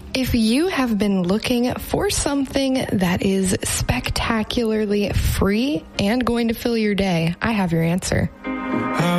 If you have been looking for something that is spectacularly free and going to fill your day, I have your answer.